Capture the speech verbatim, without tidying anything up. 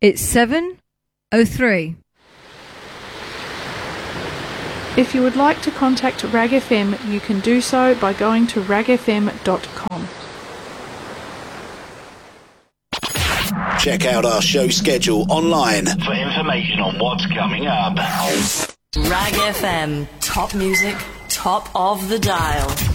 It's seven oh three. If you would like to contact Rag F M, you can do so by going to rag f m dot com. Check out our show schedule online for information on what's coming up. Rag F M, top music, top of the dial.